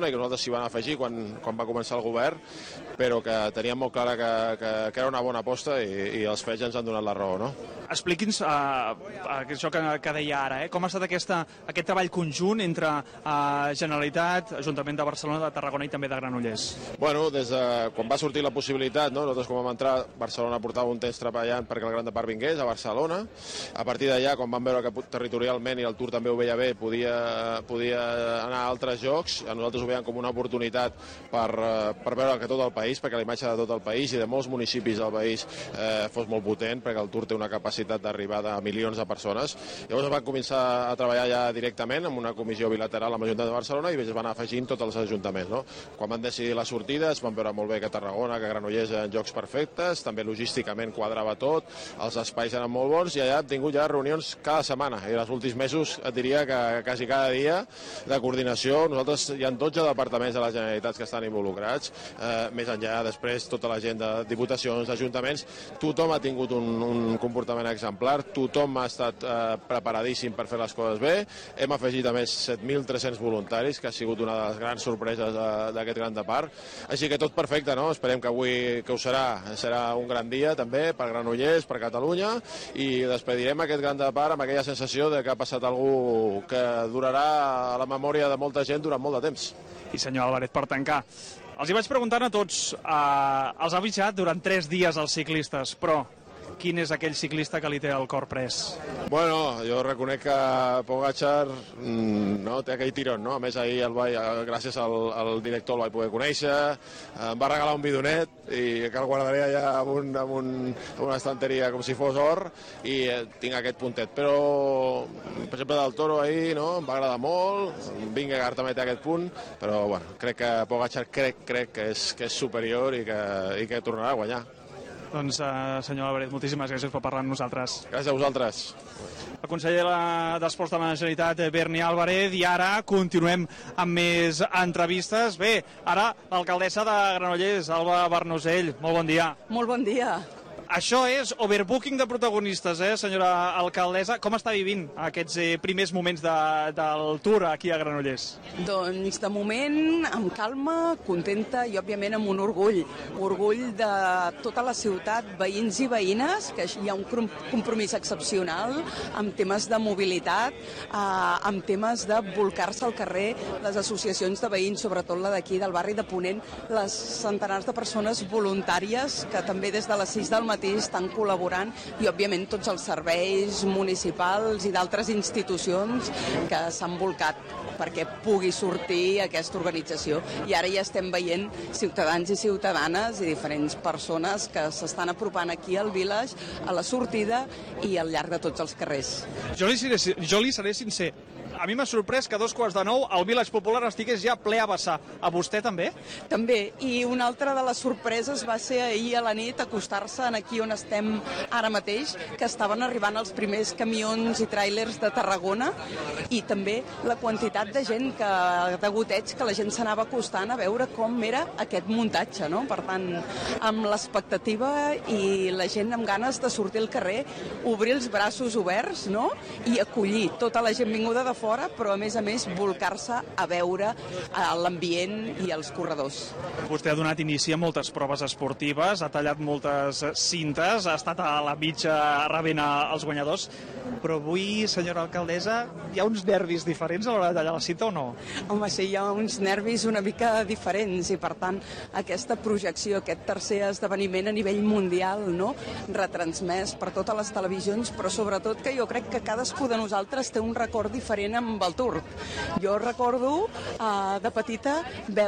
s'hi van afegir quan, quan va començar el govern, però que teníem molt clara que, que, que era una bona aposta i, i els fets ja ens han donat la raó, no? Expliqui'ns uh, això que, que deia ara, eh? Com ha estat aquesta, aquest treball conjunt entre uh, Generalitat, Ajuntament de Barcelona, de Tarragona i també de Granollers. Bueno, des de quan va sortir la possibilitat, no? Nosaltres quan vam entrar, Barcelona portava un temps treballant perquè el Gran Depart vingués a Barcelona. A partir d'allà, quan vam veure que territorialment i el Tour també ho veia bé, podia, podia anar a altres jocs, a nosaltres ho veiem com una oportunitat per, per veure que tot el país, perquè la imatge de tot el país i de molts municipis del país eh, fos molt potent, perquè el Tour té una capacitat d'arribada a milions de persones. Llavors van començar a treballar ja directament amb una comissió bilateral amb l'Ajuntament de Barcelona i es van afegint tots els ajuntaments. No? Quan van decidir les sortides van veure molt bé que Tarragona, que Granollers eren jocs perfectes, també logísticament quadrava tot, els espais eren molt bons i allà hem tingut ja reunions cada setmana i els últims mesos et diria que quasi cada dia de coordinació. Nosaltres hi ha dotze departaments de la Generalitat que estan involucrats, eh, més enllà després tota la gent de diputacions, d'ajuntaments, tothom ha tingut un, un comportament exemplar, tothom ha estat eh, preparadíssim per fer les coses bé. Hem afegit a més set mil tres-cents voluntaris, que ha sigut una de les grans sorpreses d'aquest Gran Depart. Així que tot perfecte, no? Esperem que avui que ho serà, serà un gran dia també per Granollers, per Catalunya, i despedirem aquest Gran Depart amb aquella sensació de que ha passat algú que durarà a la memòria de molta gent durant molt de temps. I senyor Álvarez, per tancar, els hi vaig preguntant a tots, eh, els ha avisat durant tres dies els ciclistes, però quin és aquell ciclista que li té el cor pres? Bueno, jo reconec que Pogačar no, té aquell tirón, no? A més, ahir el vaig, gràcies al, al director el vaig poder conèixer, em va regalar un bidonet i que el guardaré allà en, un, en, un, en una estanteria com si fos or i tinc aquest puntet. Però, per exemple, del Toro ahir no? Em va agradar molt, Vingegaard també té aquest punt, però bueno, crec que Pogačar crec, crec que, és, que és superior i que, i que tornarà a guanyar. Doncs, uh, senyor Álvarez, moltíssimes gràcies per parlar amb nosaltres. Gràcies a vosaltres. El conseller d'Esports de la Generalitat, Berni Álvarez, i ara continuem amb més entrevistes. Bé, ara l'alcaldessa de Granollers, Alba Barnosell, molt bon dia. Molt bon dia. Això és overbooking de protagonistes, eh, senyora alcaldessa. Com està vivint aquests eh, primers moments de, del Tour aquí a Granollers? Doncs de moment amb calma, contenta i òbviament amb un orgull. Orgull de tota la ciutat, veïns i veïnes, que hi ha un compromís excepcional amb temes de mobilitat, eh, amb temes de volcar-se al carrer, les associacions de veïns, sobretot la d'aquí del barri de Ponent, les centenars de persones voluntàries que també des de les sis del matí estan col·laborant i, òbviament, tots els serveis municipals i d'altres institucions que s'han volcat perquè pugui sortir aquesta organització. I ara ja estem veient ciutadans i ciutadanes i diferents persones que s'estan apropant aquí al Village, a la sortida i al llarg de tots els carrers. Jo li seré, jo li seré sincer. A mi m'ha sorprès que a dos quarts de nou el Village Popular estigués ja ple a vessar. A vostè també? També, i una altra de les sorpreses va ser ahir a la nit acostar-se aquí on estem ara mateix, que estaven arribant els primers camions i tràilers de Tarragona, i també la quantitat de gent que, de goteig, que la gent s'anava acostant a veure com era aquest muntatge, no? Per tant, amb l'expectativa i la gent amb ganes de sortir al carrer, obrir els braços oberts, no? I acollir tota la gent vinguda de fora, però a més a més volcar-se a veure l'ambient i els corredors. Vostè ha donat inici a moltes proves esportives, ha tallat moltes cintes, ha estat a la mitja rebent els guanyadors, però avui, senyora alcaldessa, hi ha uns nervis diferents a l'hora de tallar la cinta o no? Home, sí, hi ha uns nervis una mica diferents i, per tant, aquesta projecció, aquest tercer esdeveniment a nivell mundial, no? Retransmès per totes les televisions, però sobretot que jo crec que cadascú de nosaltres té un record diferent amb el Tour. Jo recordo eh, de petita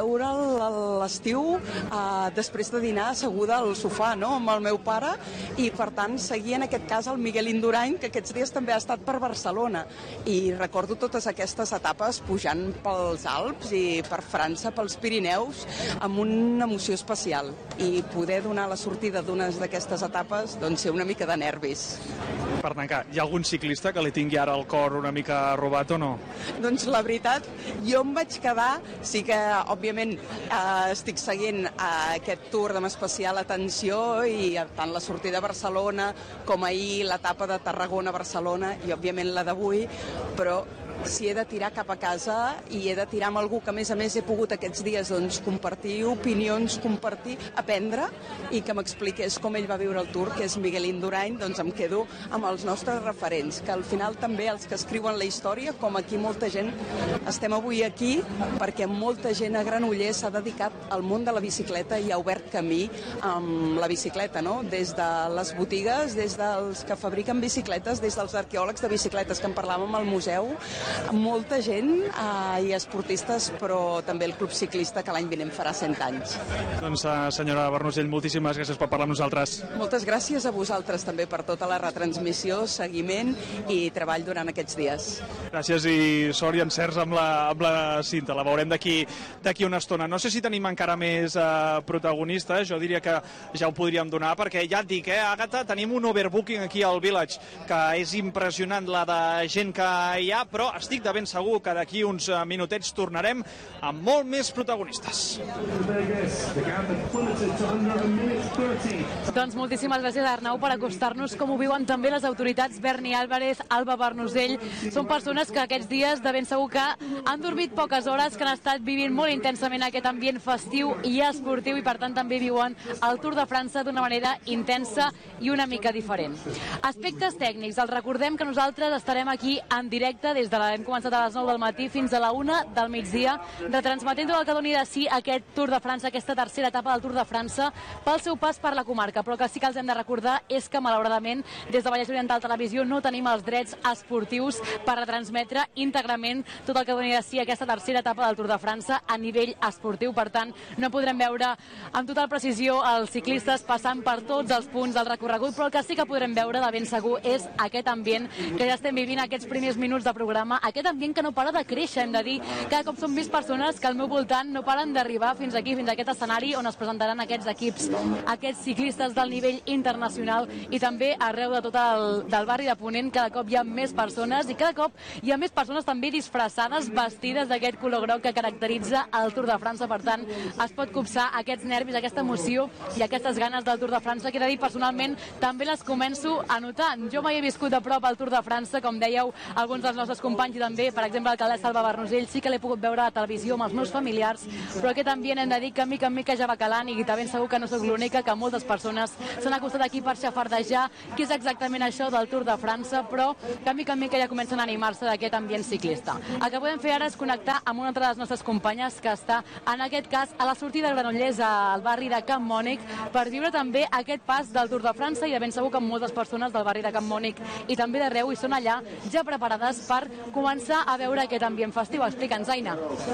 veure'l l'estiu eh, després de dinar asseguda al sofà, no?, amb el meu pare, i per tant seguir en aquest cas el Miguel Indurain, que aquests dies també ha estat per Barcelona, i recordo totes aquestes etapes pujant pels Alps i per França, pels Pirineus, amb una emoció especial, i poder donar la sortida d'unes d'aquestes etapes, doncs ser una mica de nervis. Per tancar, hi ha algun ciclista que li tingui ara el cor una mica robat o no? Doncs la veritat, jo em vaig quedar, sí que òbviament eh, estic seguint eh, aquest Tour amb especial atenció, i tant la sortida a Barcelona com ahir l'etapa de Tarragona-Barcelona i òbviament la d'avui, però si he de tirar cap a casa i he de tirar amb algú que a més a més he pogut aquests dies doncs, compartir opinions, compartir, aprendre i que m'expliqués com ell va viure el Tour, que és Miguel Indurain, doncs em quedo amb els nostres referents, que al final també els que escriuen la història, com aquí molta gent, estem avui aquí perquè molta gent a Granollers s'ha dedicat al món de la bicicleta i ha obert camí amb la bicicleta, no? Des de les botigues, des dels que fabriquen bicicletes, des dels arqueòlegs de bicicletes que en parlàvem al museu, molta gent eh, i esportistes, però també el Club Ciclista, que l'any vinent farà cent anys. Doncs, senyora Bernusell, moltíssimes gràcies per parlar amb nosaltres. Moltes gràcies a vosaltres també per tota la retransmissió, seguiment i treball durant aquests dies. Gràcies i sort i encerts amb la, amb la cinta. La veurem d'aquí d'aquí una estona. No sé si tenim encara més eh, protagonistes, jo diria que ja ho podríem donar, perquè ja et dic, eh, Àgata, tenim un overbooking aquí al Village, que és impressionant la de gent que hi ha, però estic de ben segur que d'aquí uns minutets tornarem amb molt més protagonistes. Doncs moltíssimes gràcies, Arnau, per acostar-nos com ho viuen també les autoritats. Berni Álvarez, Alba Bernusell, són persones que aquests dies de ben segur que han dormit poques hores, que han estat vivint molt intensament aquest ambient festiu i esportiu i per tant també viuen el Tour de França d'una manera intensa i una mica diferent. Aspectes tècnics, els recordem que nosaltres estarem aquí en directe des de la, hem començat a les nou del matí fins a la una del migdia, retransmetent tot el que doni de si aquest Tour de França, aquesta tercera etapa del Tour de França, pel seu pas per la comarca. Però que sí que els hem de recordar és que malauradament des de Vallès Oriental Televisió no tenim els drets esportius per retransmetre íntegrament tot el que doni de si aquesta tercera etapa del Tour de França a nivell esportiu. Per tant, no podrem veure amb total precisió els ciclistes passant per tots els punts del recorregut, però el que sí que podrem veure de ben segur és aquest ambient que ja estem vivint aquests primers minuts de programa, aquest ambient que no para de créixer, hem de dir. Cada cop són més persones que al meu voltant no paren d'arribar fins aquí, fins a aquest escenari on es presentaran aquests equips, aquests ciclistes del nivell internacional i també arreu de tot el del barri de Ponent. Cada cop hi ha més persones i cada cop hi ha més persones també disfressades, vestides d'aquest color groc que caracteritza el Tour de França. Per tant, es pot copsar aquests nervis, aquesta emoció i aquestes ganes del Tour de França, que he de dir personalment també les començo a notar. Jo mai he viscut de prop el Tour de França, com dèieu alguns dels nostres companys i també, per exemple, l'alcaldessa Alba Bernusell, sí que l'he pogut veure a la televisió amb els meus familiars, però aquest ambient hem de dir que mica en mica ja va calant i també segur que no sóc l'única, que moltes persones s'han acostat aquí per xafardejar què és exactament això del Tour de França, però que mica en mica ja comencen a animar-se d'aquest ambient ciclista. El que podem fer ara és connectar amb una altra de les nostres companyes que està, en aquest cas, a la sortida de Granollers, al barri de Camp Mònic, per viure també aquest pas del Tour de França i de ben segur que moltes persones del barri de Camp Mònic i també d'arreu hi són allà ja preparades per començar a veure aquest ambient festiu. Explica'ns, Aina.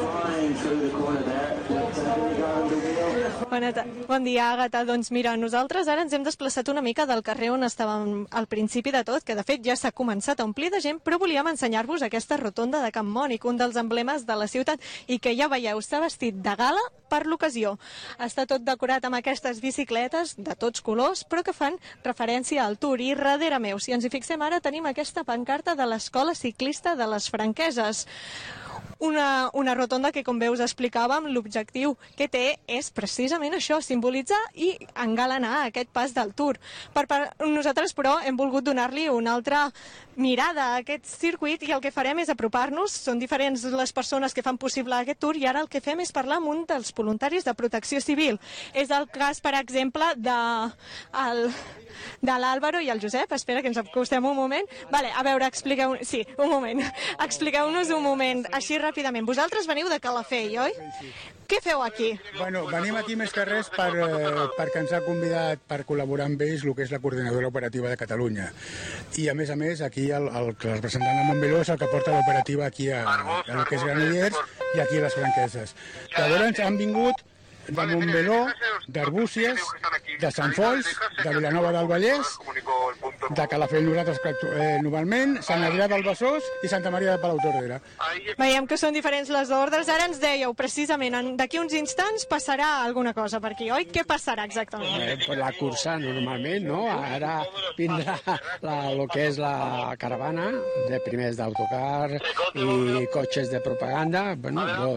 Bona bon dia, Àgata. Doncs mira, nosaltres ara ens hem desplaçat una mica del carrer on estàvem al principi de tot, que de fet ja s'ha començat a omplir de gent, però volíem ensenyar-vos aquesta rotonda de Camp Mònic, un dels emblemes de la ciutat, i que ja veieu, s'ha vestit de gala per l'ocasió. Està tot decorat amb aquestes bicicletes de tots colors, però que fan referència al Tour. I darrere meu, si ens hi fixem ara, tenim aquesta pancarta de l'Escola Ciclista de les Franqueses. Una, una rotonda que, com veus, explicàvem, l'objectiu que té és precisament això, simbolitzar i engalanar aquest pas del Tour. Per, per nosaltres, però, hem volgut donar-li una altra mirada a aquest circuit i el que farem és apropar-nos. Són diferents les persones que fan possible aquest Tour i ara el que fem és parlar amb un dels voluntaris de Protecció Civil. És el cas, per exemple, de... El... de l'Àlvaro i el Josep. Espera, que ens acostem un moment. Vale, a veure, expliqueu... Sí, un moment. Expliqueu-nos un moment, així ràpidament. Vosaltres veniu de Calafell, oi? Què feu aquí? Bueno, venim aquí més que res per, eh, perquè ens ha convidat per col·laborar amb ells el que és la coordinadora operativa de Catalunya. I a més a més, aquí el, el, el representant de Montmeló és el que porta l'operativa aquí a, a el que és Granollers i aquí a les Franqueses. Llavors han vingut de Montmeló, d'Arbúcies, de Sant Fols, de Vilanova del Vallès, de Calafell nosaltres eh, normalment, Sant Adrià del Besòs i Santa Maria de Palautordera. Veiem que són diferents les ordres. Ara ens dèieu, precisament, d'aquí uns instants passarà alguna cosa per aquí, oi? Què passarà exactament? Eh, la cursa, normalment, no? Ara vindrà la, el que és la caravana, de primers d'autocar i cotxes de propaganda. Bueno, lo,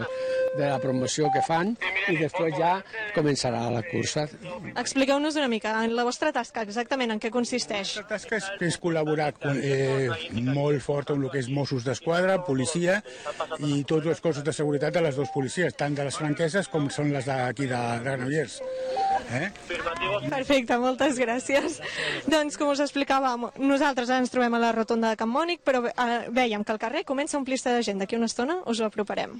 de la promoció que fan i després ja començarà la cursa. Expliqueu-nos una mica, en la vostra tasca exactament en què consisteix. La tasca és, és col·laborar eh, molt fort amb el que és Mossos d'Esquadra, policia i tots els cossos de seguretat de les dues policies, tant de les franqueses com són les d'aquí de Granollers. Eh? Perfecte, moltes gràcies. Doncs, com us explicàvem, nosaltres ens trobem a la rotonda de Can Mònic, però eh, vèiem que el carrer comença a omplir-se de gent. D'aquí una estona us ho aproparem.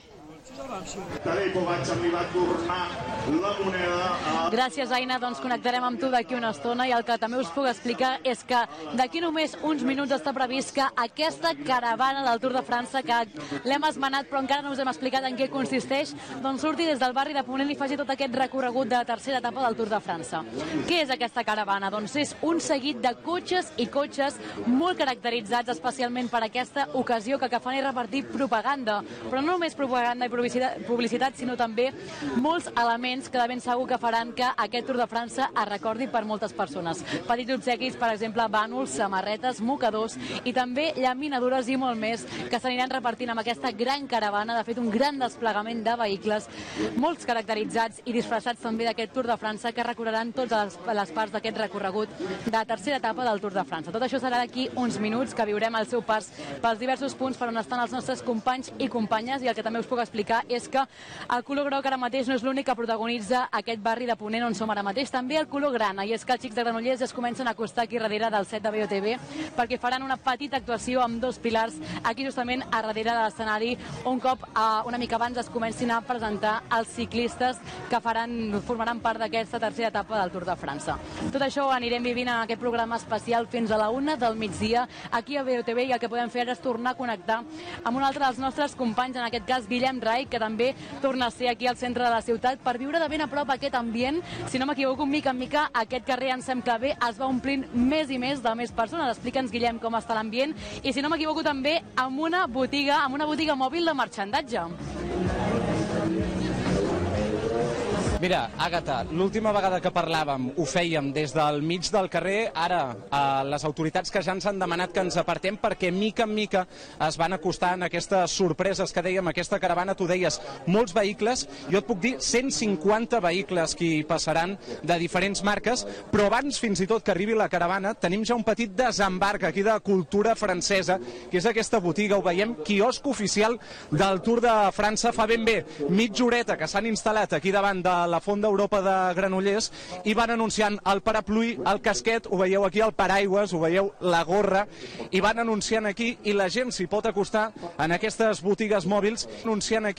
Tadej Pogačar li va tornar la moneda a... Gràcies, Aina. Doncs connectarem amb tu d'aquí una estona i el que també us puc explicar és que d'aquí només uns minuts està previst que aquesta caravana del Tour de França, que l'hem esmenat però encara no us hem explicat en què consisteix, doncs surti des del barri de Ponent i faci tot aquest recorregut de la tercera etapa del Tour de França. Què és aquesta caravana? Doncs és un seguit de cotxes i cotxes molt caracteritzats especialment per aquesta ocasió, que que fan és repartir propaganda, però no només propaganda i publicitat, publicitat sinó també molts elements que de ben segur que faran que aquest Tour de França es recordi per moltes persones. Petits obsequis, per exemple, bànols, samarretes, mocadors i també llaminadures i molt més que s'aniran repartint amb aquesta gran caravana. De fet, un gran desplegament de vehicles, molts caracteritzats i disfressats també d'aquest Tour de França, que recorreran totes les, les parts d'aquest recorregut de la tercera etapa del Tour de França. Tot això serà d'aquí uns minuts, que viurem el seu pas pels diversos punts per on estan els nostres companys i companyes, i el que també us puc explicar és que el color groc ara mateix no és l'únic que protagonitza aquest barri de Ponent on som ara mateix, també el color grana, i és que els xics de Granollers es comencen a acostar aquí darrere del set de B O T V perquè faran una petita actuació amb dos pilars aquí justament a darrere de l'escenari, un cop a, una mica abans es comencin a presentar els ciclistes que faran, formaran part d'aquesta tercera etapa del Tour de França. Tot això ho anirem vivint en aquest programa especial fins a la una del migdia aquí a B O T V, i el que podem fer ara és tornar a connectar amb un altre dels nostres companys, en aquest cas Guillem Rai, que també torna a ser aquí al centre de la ciutat per viure de ben a prop aquest ambient. Si no m'equivoco, mica en mica aquest carrer Anselm Clavé es va omplint més i més de més persones. Explica'ns, Guillem, com està l'ambient, i si no m'equivoco també amb una botiga, amb una botiga mòbil de marxandatge. Mira, Àgata, l'última vegada que parlàvem ho fèiem des del mig del carrer. Ara eh, les autoritats que ja ens han demanat que ens apartem perquè mica en mica es van acostar en aquestes sorpreses que dèiem, aquesta caravana. Tu deies molts vehicles, jo et puc dir cent cinquanta vehicles que hi passaran de diferents marques, però abans fins i tot que arribi la caravana tenim ja un petit desembarc aquí de cultura francesa, que és aquesta botiga, ho veiem, quiosc oficial del Tour de França. Fa ben bé mitja horeta que s'han instal·lat aquí davant de la Font d'Europa de Granollers i van anunciant el parapluí, el casquet, ho veieu aquí, el paraigües, ho veieu, la gorra, i van anunciant aquí, i la gent s'hi pot acostar en aquestes botigues mòbils, anunciant aquí